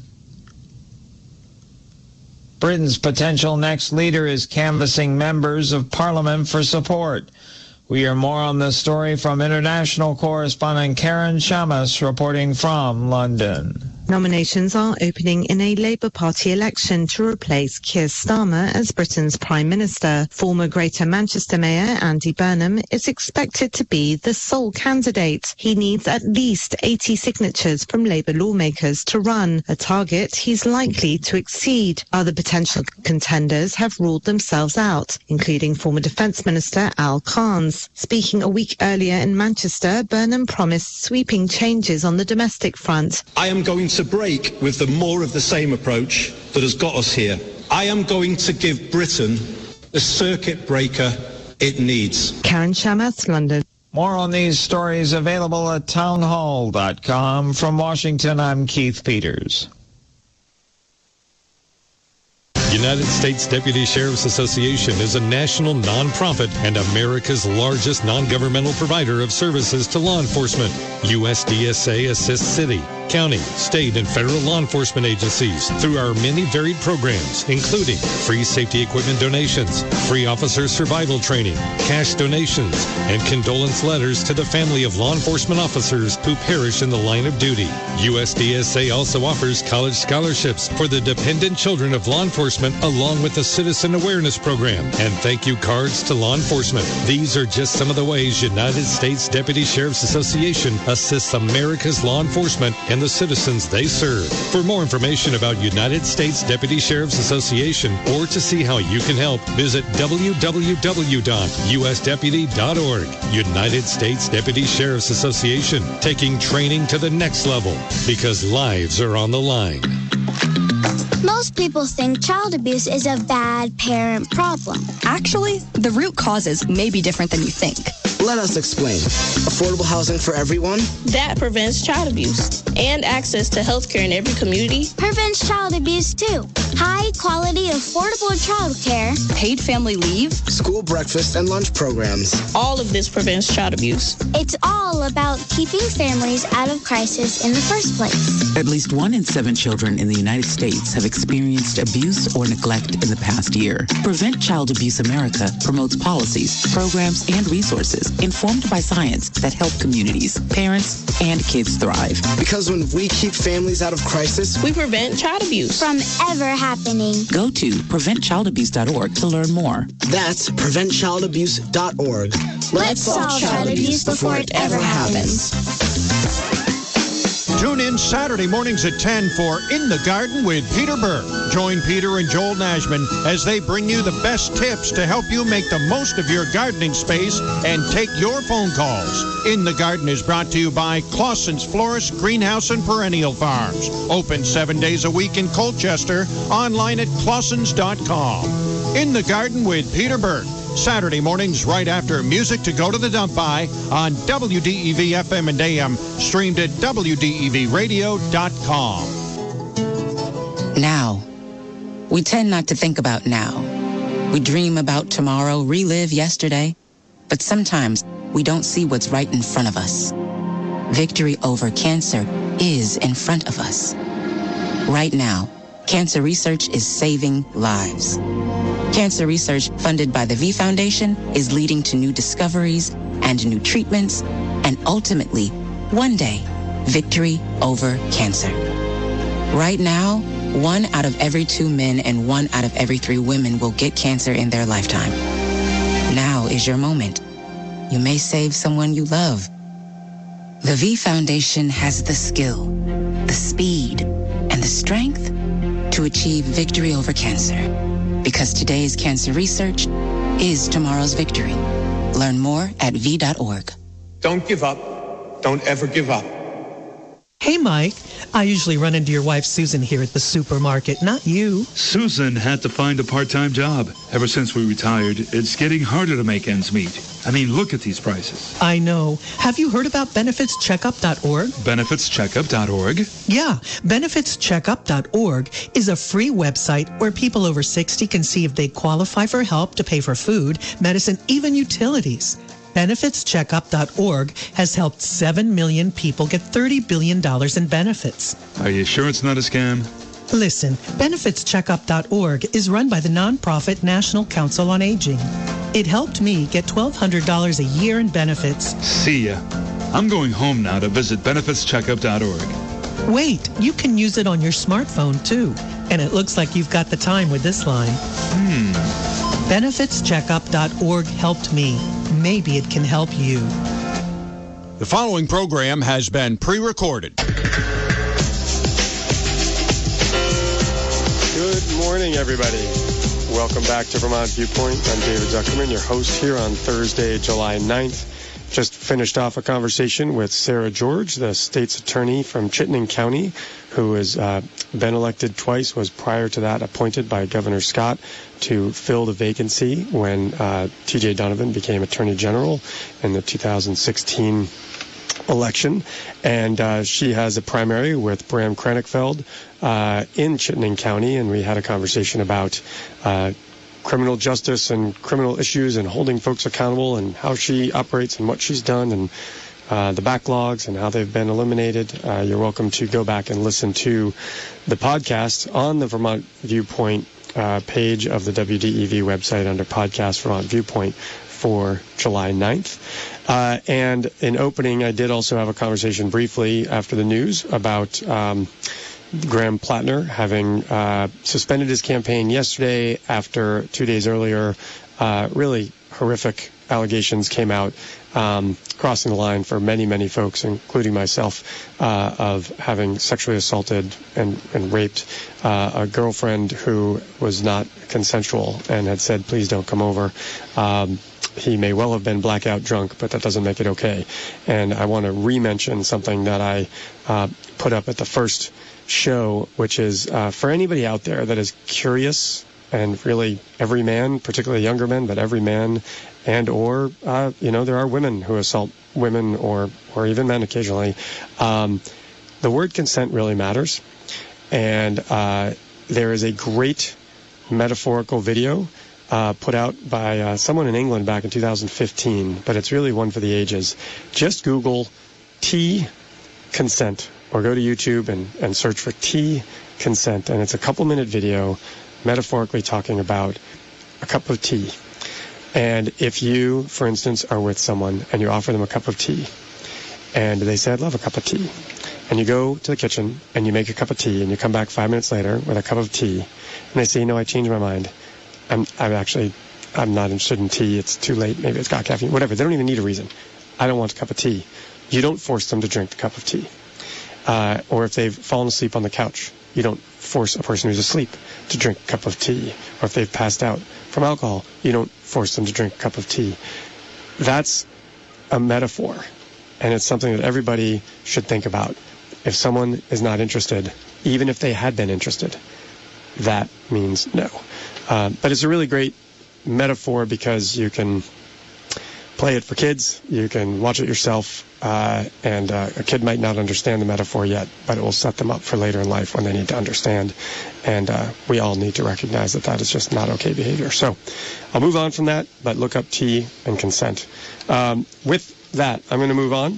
Speaker 11: Britain's potential next leader is canvassing members of Parliament for support. We hear more on this story from international correspondent Karen Shamas reporting from London.
Speaker 18: Nominations are opening in a Labour Party election to replace Keir Starmer as Britain's Prime Minister. Former Greater Manchester Mayor Andy Burnham is expected to be the sole candidate. He needs at least 80 signatures from Labour lawmakers to run, a target he's likely to exceed. Other potential contenders have ruled themselves out, including former Defence Minister Al Cairns. Speaking a week earlier in Manchester, Burnham promised sweeping changes on the domestic front.
Speaker 19: I am going to break with the more of the same approach that has got us here. I am going to give Britain the circuit breaker it needs.
Speaker 18: Karen Chamath, London.
Speaker 11: More on these stories available at townhall.com. From Washington, I'm Keith Peters.
Speaker 20: United States Deputy Sheriff's Association is a national nonprofit and America's largest non-governmental provider of services to law enforcement. USDSA assists city, county, state, and federal law enforcement agencies through our many varied programs, including free safety equipment donations, free officer survival training, cash donations, and condolence letters to the family of law enforcement officers who perish in the line of duty. USDSA also offers college scholarships for the dependent children of law enforcement, along with the Citizen Awareness Program and thank you cards to law enforcement. These are just some of the ways United States Deputy Sheriff's Association assists America's law enforcement and the citizens they serve. For more information about United States Deputy Sheriff's Association or to see how you can help, visit www.usdeputy.org. United States Deputy Sheriff's Association, taking training to the next level because lives are on the line.
Speaker 21: Most people think child abuse is a bad parent problem.
Speaker 22: Actually, the root causes may be different than you think.
Speaker 23: Let us explain. Affordable housing for everyone?
Speaker 24: That prevents child abuse. And access to health care in every community.
Speaker 21: Prevents child abuse too. High quality, affordable child care.
Speaker 22: Paid family leave.
Speaker 23: School breakfast and lunch programs.
Speaker 24: All of this prevents child abuse.
Speaker 21: It's all about keeping families out of crisis in the first place.
Speaker 25: At least 1 in 7 children in the United States have experienced abuse or neglect in the past year. Prevent Child Abuse America promotes policies, programs, and resources informed by science that help communities, parents, and kids thrive.
Speaker 23: Because when we keep families out of crisis,
Speaker 24: we prevent child abuse
Speaker 21: from ever happening.
Speaker 25: Go to preventchildabuse.org to learn more.
Speaker 23: That's preventchildabuse.org.
Speaker 21: Let's solve child abuse before it ever happens.
Speaker 26: Tune in Saturday mornings at 10 for In the Garden with Peter Burke. Join Peter and Joel Nashman as they bring you the best tips to help you make the most of your gardening space and take your phone calls. In the Garden is brought to you by Clausen's Florist, Greenhouse, and Perennial Farms. Open 7 days a week in Colchester. Online at clausens.com. In the Garden with Peter Burke. Saturday mornings right after Music to Go to the Dump By on WDEV FM and AM, streamed at WDEVradio.com.
Speaker 27: Now. We tend not to think about now. We dream about tomorrow, relive yesterday, but sometimes we don't see what's right in front of us. Victory over cancer is in front of us. Right now, cancer research is saving lives. Cancer research funded by the V Foundation is leading to new discoveries and new treatments, and ultimately, one day, victory over cancer. Right now, 1 out of every 2 men and 1 out of every 3 women will get cancer in their lifetime. Now is your moment. You may save someone you love. The V Foundation has the skill, the speed, and the strength to achieve victory over cancer. Because today's cancer research is tomorrow's victory. Learn more at V.org.
Speaker 28: Don't give up. Don't ever give up.
Speaker 29: Hey, Mike. I usually run into your wife, Susan, here at the supermarket, not you.
Speaker 30: Susan had to find a part-time job. Ever since we retired, it's getting harder to make ends meet. I mean, look at these prices.
Speaker 29: I know. Have you heard about benefitscheckup.org?
Speaker 30: Benefitscheckup.org?
Speaker 29: Yeah. Benefitscheckup.org is a free website where people over 60 can see if they qualify for help to pay for food, medicine, even utilities. Benefitscheckup.org has helped 7 million people get $30 billion in benefits.
Speaker 30: Are you sure it's not a scam?
Speaker 29: Listen, benefitscheckup.org is run by the nonprofit National Council on Aging. It helped me get $1,200 a year in benefits.
Speaker 30: See ya. I'm going home now to visit benefitscheckup.org.
Speaker 29: Wait, you can use it on your smartphone too. And it looks like you've got the time with this line. Benefitscheckup.org helped me. Maybe it can help you.
Speaker 26: The following program has been pre-recorded.
Speaker 1: Good morning, everybody. Welcome back to Vermont Viewpoint. I'm David Zuckerman, your host here on Thursday, July 9th. Just finished off a conversation with Sarah George, the state's attorney from Chittenden County, who has been elected twice, was prior to that appointed by Governor Scott to fill the vacancy when T.J. Donovan became Attorney General in the 2016 election. And she has a primary with Bram Kranigfeld in Chittenden County, and we had a conversation about criminal justice and criminal issues and holding folks accountable and how she operates and what she's done and the backlogs and how they've been eliminated. You're welcome to go back and listen to the podcast on the Vermont Viewpoint page of the WDEV website under Podcast Vermont Viewpoint for July 9th. And in opening, I did also have a conversation briefly after the news about Graham Plattner having suspended his campaign yesterday after 2 days earlier really horrific allegations came out, crossing the line for many, many folks, including myself, of having sexually assaulted and raped a girlfriend who was not consensual and had said, please don't come over. He may well have been blackout drunk, but that doesn't make it okay. And I want to re-mention something that I put up at the first show, which is for anybody out there that is curious, and really every man, particularly younger men, but every man and or, there are women who assault women or even men occasionally. The word consent really matters. And there is a great metaphorical video put out by someone in England back in 2015, but it's really one for the ages. Just Google T consent or go to YouTube and search for T consent. And it's a couple-minute video metaphorically talking about a cup of tea. And if you, for instance, are with someone and you offer them a cup of tea and they say, I'd love a cup of tea. And you go to the kitchen and you make a cup of tea and you come back 5 minutes later with a cup of tea and they say, I changed my mind. I'm not interested in tea. It's too late. Maybe it's got caffeine. Whatever. They don't even need a reason. I don't want a cup of tea. You don't force them to drink the cup of tea. Or if they've fallen asleep on the couch, you don't force a person who's asleep to drink a cup of tea. Or if they've passed out from alcohol, you don't force them to drink a cup of tea. That's a metaphor. And it's something that everybody should think about. If someone is not interested, even if they had been interested, that means no. But it's a really great metaphor because you can play it for kids, you can watch it yourself, and a kid might not understand the metaphor yet, but it will set them up for later in life when they need to understand. And we all need to recognize that is just not okay behavior. So I'll move on from that, but look up T and consent. With that, I'm going to move on.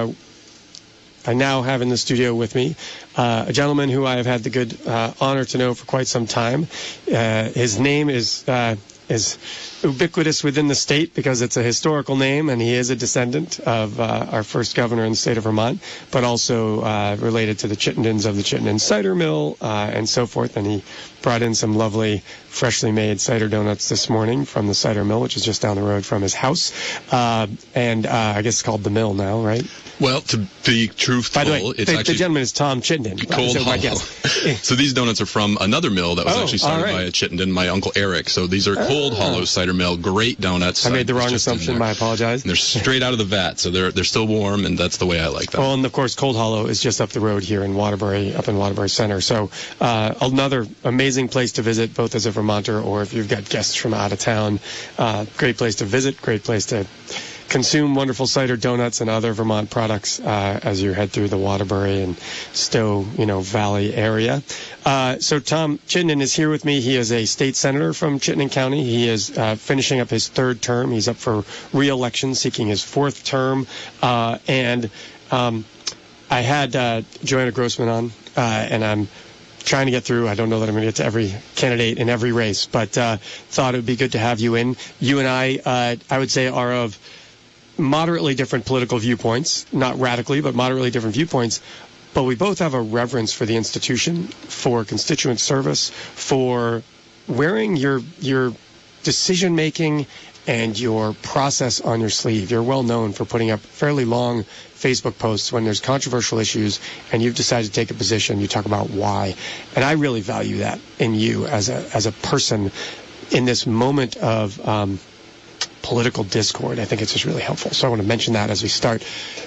Speaker 1: I now have in the studio with me a gentleman who I have had the good honor to know for quite some time. His name is ubiquitous within the state because it's a historical name, and he is a descendant of our first governor in the state of Vermont, but also related to the Chittendens of the Chittenden Cider Mill and so forth. And he brought in some lovely, freshly made cider donuts this morning from the cider mill, which is just down the road from his house. And I guess it's called the mill now, right?
Speaker 2: Well, to be truthful,
Speaker 1: by the way,
Speaker 2: it's actually
Speaker 1: the gentleman is Tom Chittenden.
Speaker 2: Cold Hollow. So these donuts are from another mill that was actually started by a Chittenden, my Uncle Eric. So these are Cold Hollow Cider Mill, great donuts.
Speaker 1: I made the wrong assumption. I apologize.
Speaker 2: And they're straight out of the vat, so they're still warm, and that's the way I like them.
Speaker 1: Well, and of course, Cold Hollow is just up the road here in Waterbury, up in Waterbury Center. So another amazing place to visit, both as a Vermonter or if you've got guests from out of town. Great place to visit, great place to consume wonderful cider donuts and other Vermont products as you head through the Waterbury and Stowe, Valley area. So Tom Chittenden is here with me. He is a state senator from Chittenden County. He is finishing up his third term. He's up for re-election, seeking his fourth term. And I had Joanna Grossman on, and I'm trying to get through. I don't know that I'm going to get to every candidate in every race, but thought it would be good to have you in. You and I would say, are of moderately different political viewpoints, not radically, but moderately different viewpoints. but we both have a reverence for the institution, for constituent service, for wearing your decision-making and your process on your sleeve. You're well known for putting up fairly long Facebook posts when there's controversial issues and you've decided to take a position. You talk about why. And I really value that in you as a person in this moment of political discord. I think it's just really helpful. So I want to mention that as we start.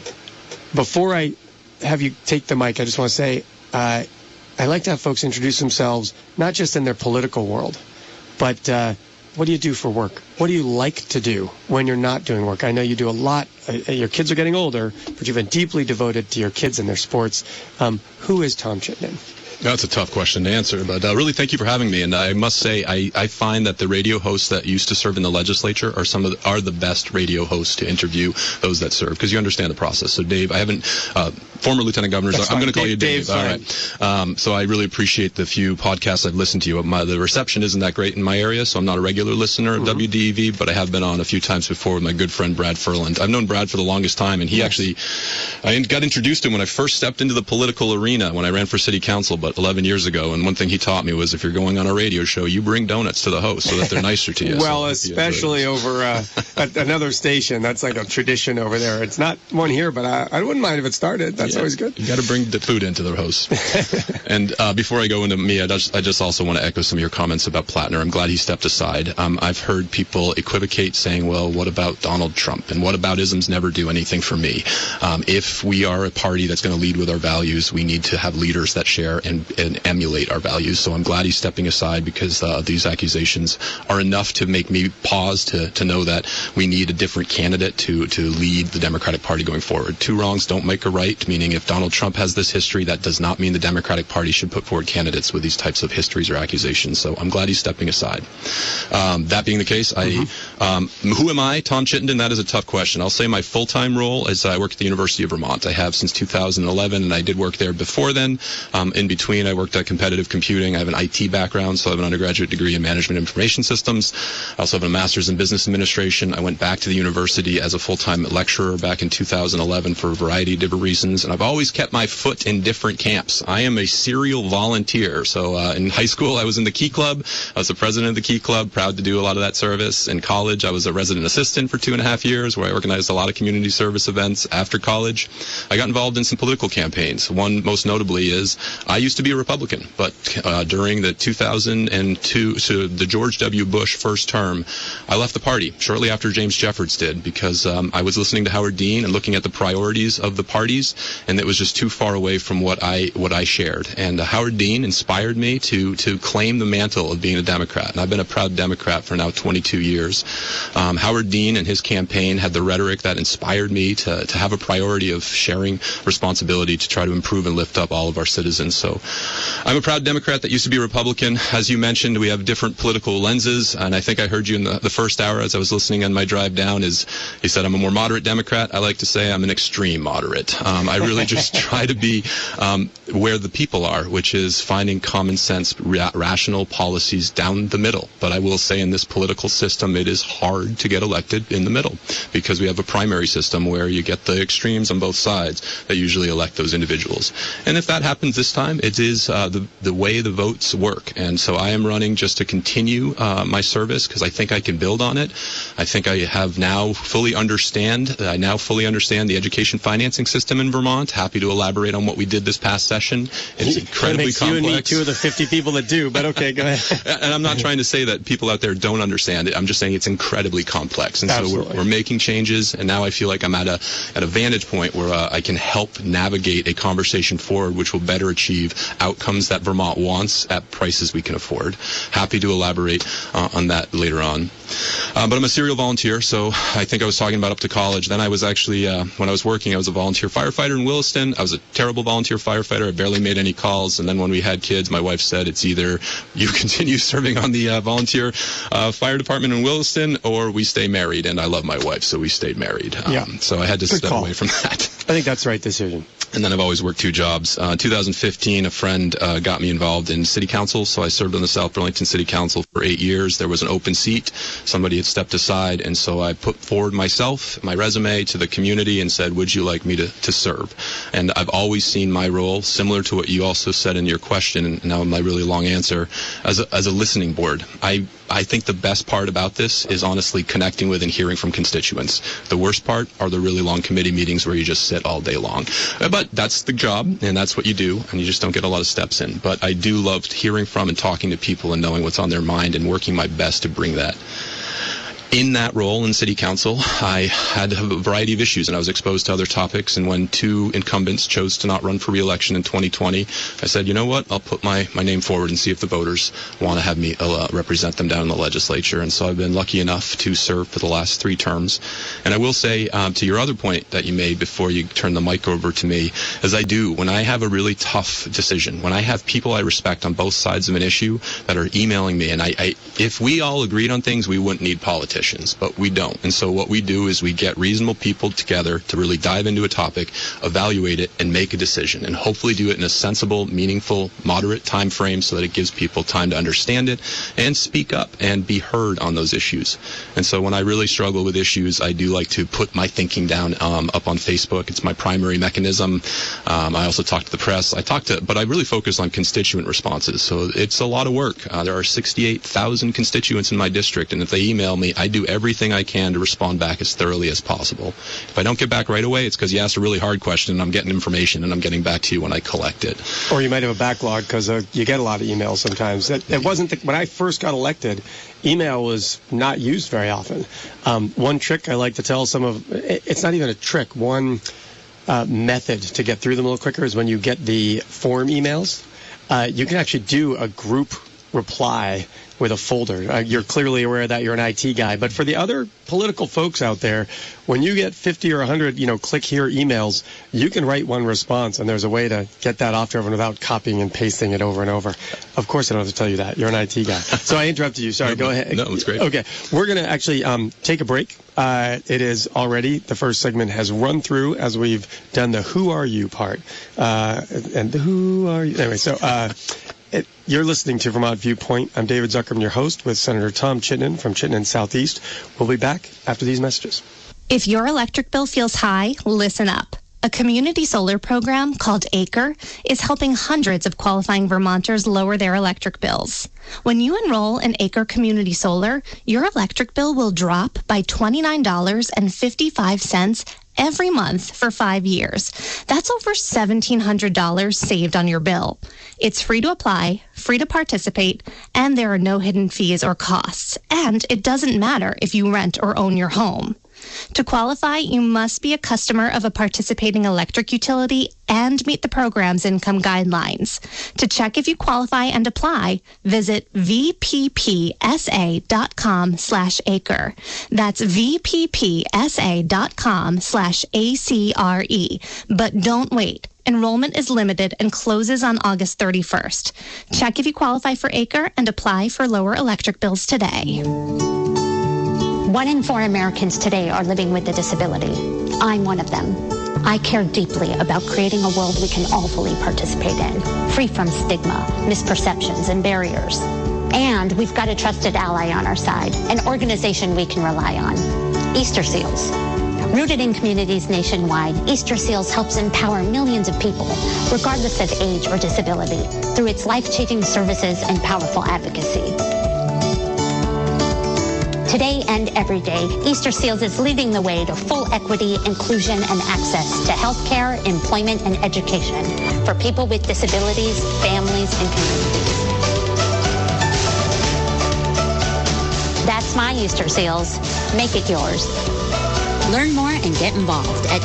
Speaker 1: Before I have you take the mic, I just want to say I like to have folks introduce themselves, not just in their political world, but what do you do for work? What do you like to do when you're not doing work? I know you do a lot. Your kids are getting older, but you've been deeply devoted to your kids and their sports. Who is Tom Chittenden?
Speaker 2: That's a tough question to answer, but really thank you for having me. And I must say, I find that the radio hosts that used to serve in the legislature are the best radio hosts to interview those that serve, because you understand the process. So Dave, I haven't former lieutenant governors. I'm going to call you Dave. All right. So I really appreciate the few podcasts I've listened to you. The reception isn't that great in my area, so I'm not a regular listener of WDEV, but I have been on a few times before with my good friend Brad Furland. I've known Brad for the longest time, and I got introduced to him when I first stepped into the political arena when I ran for city council, but 11 years ago, and one thing he taught me was if you're going on a radio show, you bring donuts to the host so that they're nicer to you.
Speaker 1: Well, especially over at another station. That's like a tradition over there. It's not one here, but I wouldn't mind if it started. That's always good.
Speaker 2: You got to bring the food into the host. And before I go into me, I just also want to echo some of your comments about Plattner. I'm glad he stepped aside. I've heard people equivocate saying, well, what about Donald Trump? And what about isms never do anything for me? If we are a party that's going to lead with our values, we need to have leaders that share and emulate our values. So I'm glad he's stepping aside, because these accusations are enough to make me pause to know that we need a different candidate to lead the Democratic Party going forward. Two wrongs don't make a right, meaning if Donald Trump has this history, that does not mean the Democratic Party should put forward candidates with these types of histories or accusations. So I'm glad he's stepping aside. That being the case, who am I? Tom Chittenden, that is a tough question. I'll say my full-time role is I work at the University of Vermont. I have since 2011, and I did work there before then. In between, I worked at Competitive Computing. I have an IT background, so I have an undergraduate degree in Management Information Systems. I also have a master's in Business Administration. I went back to the university as a full-time lecturer back in 2011 for a variety of different reasons, and I've always kept my foot in different camps. I am a serial volunteer. So in high school, I was in the Key Club. I was the president of the Key Club, proud to do a lot of that service. In college, I was a resident assistant for 2.5 years, where I organized a lot of community service events. After college, I got involved in some political campaigns. One most notably is I used to be a Republican, but during the 2002, so the George W. Bush first term, I left the party shortly after James Jeffords did, because I was listening to Howard Dean and looking at the priorities of the parties, and it was just too far away from what I shared. And Howard Dean inspired me to claim the mantle of being a Democrat, and I've been a proud Democrat for now 22 years. Howard Dean and his campaign had the rhetoric that inspired me to have a priority of sharing responsibility to try to improve and lift up all of our citizens. So I'm a proud Democrat that used to be a Republican. As you mentioned, we have different political lenses, and I think I heard you in the first hour as I was listening on my drive down, you said I'm a more moderate Democrat. I like to say I'm an extreme moderate. I really just try to be where the people are, which is finding common sense, rational policies down the middle. But I will say in this political system, it is hard to get elected in the middle, because we have a primary system where you get the extremes on both sides that usually elect those individuals. And if that happens this time, it is the way the votes work. And so I am running just to continue my service, because I think I can build on it. I think I have now fully understand the education financing system in Vermont. Happy to elaborate on what we did this past session. It's incredibly complex. You and me,
Speaker 1: two of the 50 people that do, but okay, go ahead.
Speaker 2: And I'm not trying to say that people out there don't understand it. I'm just saying it's incredibly complex. And
Speaker 1: Absolutely.
Speaker 2: So we're making changes, and now I feel like I'm at a vantage point where I can help navigate a conversation forward which will better achieve outcomes that Vermont wants at prices we can afford. Happy to elaborate on that later on. But I'm a serial volunteer, so I think I was talking about up to college. Then I was actually, when I was working, I was a volunteer firefighter in Williston. I was a terrible volunteer firefighter. I barely made any calls. And then when we had kids, my wife said, it's either you continue serving on the volunteer fire department in Williston, or we stay married. And I love my wife, so we stayed married. So I had to step away from that.
Speaker 1: I think that's the right decision.
Speaker 2: And then I've always worked 2 jobs. 2015, a friend got me involved in city council, so I served on the South Burlington City Council for 8 years. There was an open seat. Somebody had stepped aside, and so I put forward myself, my resume to the community and said, would you like me to serve? And I've always seen my role, similar to what you also said in your question, and now my really long answer, as a listening board. I think the best part about this is honestly connecting with and hearing from constituents. The worst part are the really long committee meetings where you just sit all day long. But that's the job, and that's what you do, and you just don't get a lot of steps in. But I do love hearing from and talking to people and knowing what's on their mind and working my best to bring that. In that role in city council, I had a variety of issues, and I was exposed to other topics. And when 2 incumbents chose to not run for re-election in 2020, I said, you know what, I'll put my name forward and see if the voters want to have me represent them down in the legislature. And so I've been lucky enough to serve for the last 3 terms. And I will say, to your other point that you made before you turn the mic over to me, as I do, when I have a really tough decision, when I have people I respect on both sides of an issue that are emailing me, and if we all agreed on things, we wouldn't need politicians. But we don't. And so what we do is we get reasonable people together to really dive into a topic, evaluate it, and make a decision, and hopefully do it in a sensible, meaningful, moderate time frame so that it gives people time to understand it and speak up and be heard on those issues. And so when I really struggle with issues, I do like to put my thinking down up on Facebook. It's my primary mechanism. I also talk to the press. But I really focus on constituent responses. So it's a lot of work. There are 68,000 constituents in my district, and if they email me, I do everything I can to respond back as thoroughly as possible. If I don't get back right away, it's because you asked a really hard question, and I'm getting information, and I'm getting back to you when I collect it.
Speaker 1: Or you might have a backlog because you get a lot of emails sometimes. It wasn't when I first got elected, email was not used very often. One trick I like to tell it's not even a trick, one method to get through them a little quicker is when you get the form emails, you can actually do a group reply with a folder. You're clearly aware of that. You're an IT guy. But for the other political folks out there, when you get 50 or 100, click here emails, you can write one response, and there's a way to get that off to everyone without copying and pasting it over and over. Of course, I don't have to tell you that. You're an IT guy. So I interrupted you. Sorry, go ahead.
Speaker 2: No, it's great.
Speaker 1: Okay. We're going to actually take a break. It is already, the first segment has run through as we've done the who are you part. And the who are you? Anyway, so you're listening to Vermont Viewpoint. I'm David Zuckerman, your host, with Senator Tom Chittenden from Chittenden Southeast. We'll be back after these messages.
Speaker 3: If your electric bill feels high, listen up. A community solar program called ACRE is helping hundreds of qualifying Vermonters lower their electric bills. When you enroll in ACRE Community Solar, your electric bill will drop by $29.55 every month for 5 years. That's over $1,700 saved on your bill. It's free to apply, free to participate, and there are no hidden fees or costs. And it doesn't matter if you rent or own your home. To qualify, you must be a customer of a participating electric utility and meet the program's income guidelines. To check if you qualify and apply, visit vppsa.com/acre. That's vppsa.com/ACRE. But don't wait. Enrollment is limited and closes on August 31st. Check if you qualify for ACRE and apply for lower electric bills today.
Speaker 4: 1 in 4 Americans today are living with a disability. I'm one of them. I care deeply about creating a world we can all fully participate in, free from stigma, misperceptions, and barriers. And we've got a trusted ally on our side, an organization we can rely on, Easter Seals. Rooted in communities nationwide, Easter Seals helps empower millions of people, regardless of age or disability, through its life-changing services and powerful advocacy. Today and every day, Easter Seals is leading the way to full equity, inclusion, and access to health care, employment, and education for people with disabilities, families, and communities. That's my Easter Seals. Make it yours. Learn more and get involved at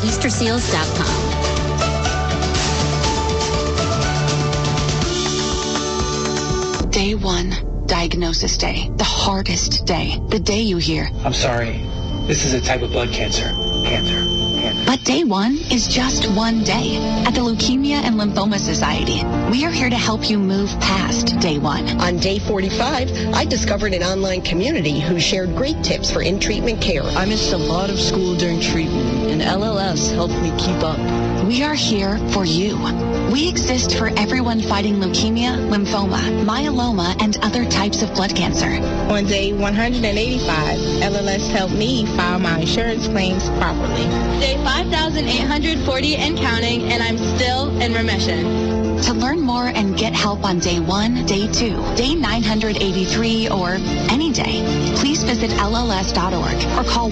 Speaker 4: easterseals.com.
Speaker 5: Day 1. Diagnosis day. The hardest day. The day you hear,
Speaker 6: I'm sorry, this is a type of blood cancer.
Speaker 5: But day 1 is just one day. At the Leukemia and Lymphoma Society, we are here to help you move past day 1.
Speaker 7: On day 45, I discovered an online community who shared great tips for in-treatment care.
Speaker 8: I missed a lot of school during treatment,
Speaker 7: and LLS helped me keep up.
Speaker 5: We are here for you. We exist for everyone fighting leukemia, lymphoma, myeloma, and other types of blood cancer.
Speaker 24: On day 185, LLS helped me file my insurance claims properly.
Speaker 8: Day 5,840 and counting, and I'm still in remission.
Speaker 5: To learn more and get help on day 1, day 2, day 983, or any day, please visit LLS.org or call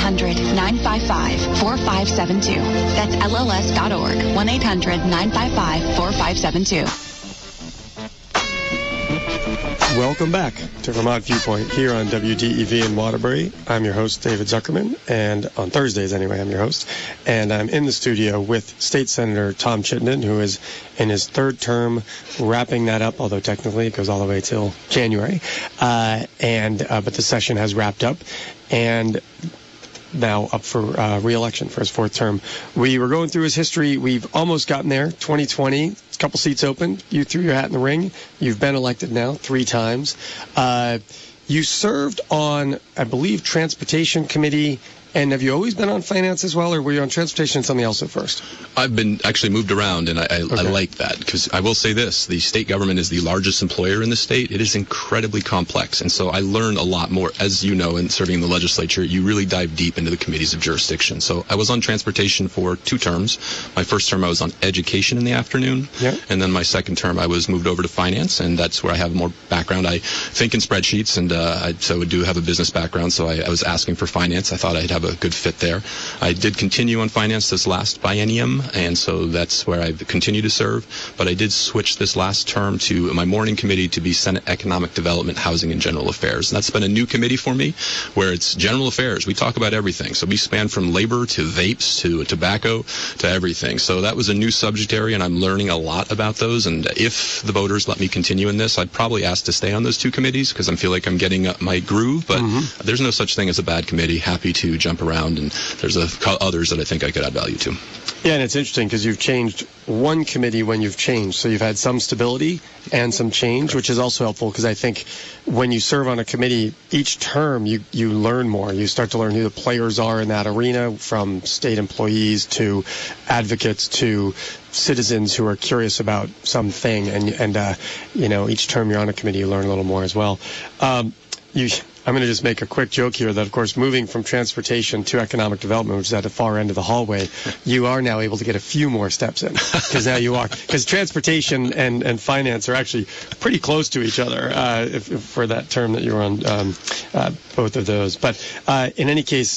Speaker 5: 1-800-955-4572. That's LLS.org, 1-800-955-4572.
Speaker 1: Welcome back to Vermont Viewpoint here on WDEV in Waterbury. I'm your host, David Zuckerman, and on Thursdays anyway, I'm your host. And I'm in the studio with State Senator Tom Chittenden, who is in his third term, wrapping that up, although technically it goes all the way till January. But the session has wrapped up, and now up for re-election for his fourth term. We were going through his history. We've almost gotten there. 2020, a couple seats open. You threw your hat in the ring. You've been elected now 3 times. You served on, I believe, Transportation Committee. And have you always been on finance as well, or were you on transportation and something else at first?
Speaker 2: I've been actually moved around, and I like that, because I will say this. The state government is the largest employer in the state. It is incredibly complex, and so I learned a lot more. As you know, in serving in the legislature, you really dive deep into the committees of jurisdiction. So I was on transportation for 2 terms. My first term, I was on education in the afternoon, and then my second term, I was moved over to finance, and that's where I have more background. I think in spreadsheets, and so I do have a business background, so I was asking for finance. I thought I'd have a good fit there. I did continue on finance this last biennium, and so that's where I've continued to serve. But I did switch this last term to my morning committee to be Senate Economic Development, Housing, and General Affairs. And that's been a new committee for me, where it's general affairs. We talk about everything. So we span from labor to vapes to tobacco to everything. So that was a new subject area, and I'm learning a lot about those. And if the voters let me continue in this, I'd probably ask to stay on those 2 committees, because I feel like I'm getting my groove. But there's no such thing as a bad committee. Happy to jump around, and there's others that I think I could add value to.
Speaker 1: Yeah, and it's interesting because you've changed one committee when you've changed. So you've had some stability and some change, which is also helpful, because I think when you serve on a committee, each term you learn more. You start to learn who the players are in that arena, from state employees to advocates to citizens who are curious about something. And each term you're on a committee, you learn a little more as well. I'm going to just make a quick joke here that, of course, moving from transportation to economic development, which is at the far end of the hallway, you are now able to get a few more steps in, because now you are. Because transportation and finance are actually pretty close to each other for that term that you were on, both of those. But in any case,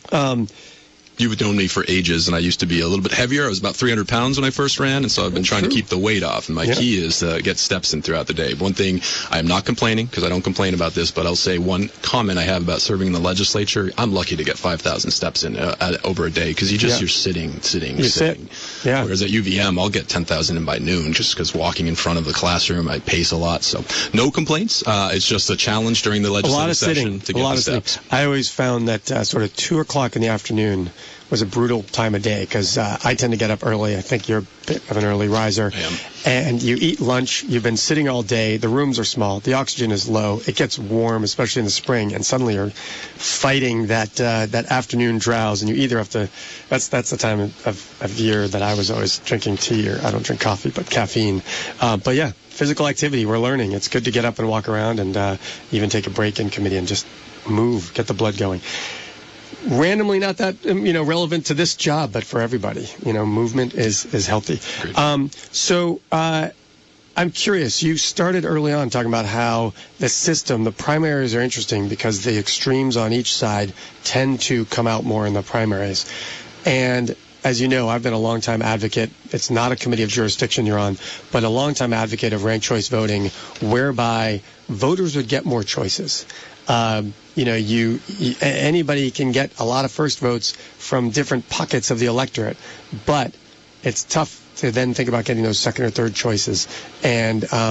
Speaker 2: You've known me for ages, and I used to be a little bit heavier. I was about 300 pounds when I first ran, and so I've been trying to keep the weight off. And my key is to get steps in throughout the day. One thing, I am not complaining, because I don't complain about this, but I'll say one comment I have about serving in the legislature, I'm lucky to get 5,000 steps in over a day, because you're sitting.
Speaker 1: Yeah.
Speaker 2: Whereas at UVM, I'll get 10,000 in by noon, just because walking in front of the classroom, I pace a lot. So no complaints. It's just a challenge during the legislative session to get the steps.
Speaker 1: I always found that sort of 2 o'clock in the afternoon was a brutal time of day, because I tend to get up early. I think you're a bit of an early riser.
Speaker 2: I am.
Speaker 1: And you eat lunch. You've been sitting all day. The rooms are small. The oxygen is low. It gets warm, especially in the spring, and suddenly you're fighting that afternoon drowse. And you either have to. That's the time of year that I was always drinking tea, or I don't drink coffee, but caffeine. But yeah, physical activity. We're learning. It's good to get up and walk around, and even take a break in committee and just move, get the blood going. Randomly not that relevant to this job, but for everybody, movement is healthy. So I'm curious, you started early on talking about how the system, the primaries are interesting because the extremes on each side tend to come out more in the primaries. And as you know, I've been a long-time advocate. It's not a committee of jurisdiction you're on, but a long-time advocate of ranked choice voting, whereby voters would get more choices. Anybody can get a lot of first votes from different pockets of the electorate, but it's tough to then think about getting those second or third choices. And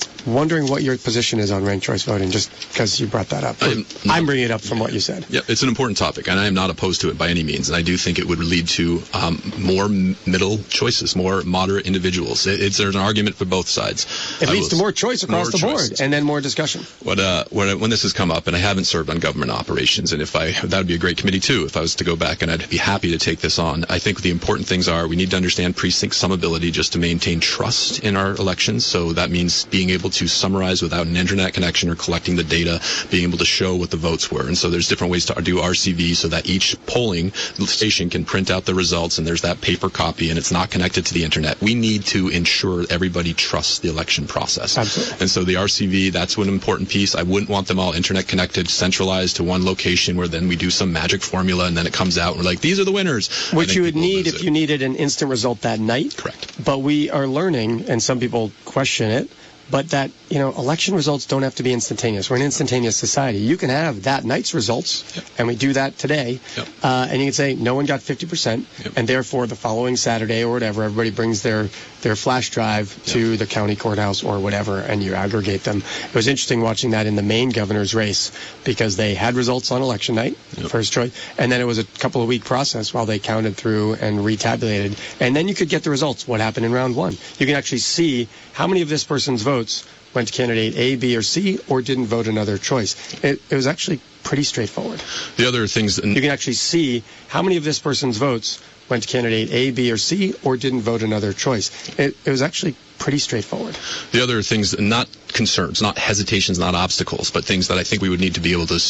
Speaker 1: Wondering what your position is on ranked choice voting, just because you brought that up. I'm bringing it up from what you said.
Speaker 2: Yeah, it's an important topic, and I am not opposed to it by any means. And I do think it would lead to more middle choices, more moderate individuals. There's an argument for both sides.
Speaker 1: It leads to more choice across the board, and then more discussion.
Speaker 2: When this has come up, and I haven't served on government operations, and that would be a great committee too if I was to go back, and I'd be happy to take this on. I think the important things are we need to understand precinct summability just to maintain trust in our elections. So that means being able to summarize without an internet connection or collecting the data, being able to show what the votes were. And so there's different ways to do RCV so that each polling station can print out the results, and there's that paper copy, and it's not connected to the internet. We need to ensure everybody trusts the election process.
Speaker 1: Absolutely.
Speaker 2: And so the RCV, that's one important piece. I wouldn't want them all internet connected, centralized to one location where then we do some magic formula and then it comes out and we're like, these are the winners.
Speaker 1: Which you would need if you needed an instant result that night.
Speaker 2: Correct.
Speaker 1: But we are learning, and some people question it, but that, election results don't have to be instantaneous. We're an instantaneous society. You can have that night's results, and we do that today, and you can say no one got 50%, and therefore the following Saturday or whatever, everybody brings their flash drive to the county courthouse or whatever, and you aggregate them. It was interesting watching that in the Maine governor's race, because they had results on election night, first choice, and then it was a couple of week process while they counted through and retabulated, and then you could get the results, what happened in round one. You can actually see how many of this person's votes went to candidate A, B, or C, or didn't vote another choice. It was actually pretty straightforward.
Speaker 2: The other things...
Speaker 1: You can actually see how many of this person's votes went to candidate A, B, or C, or didn't vote another choice. It was actually pretty straightforward.
Speaker 2: The other things, not concerns, not hesitations, not obstacles, but things that I think we would need to be able to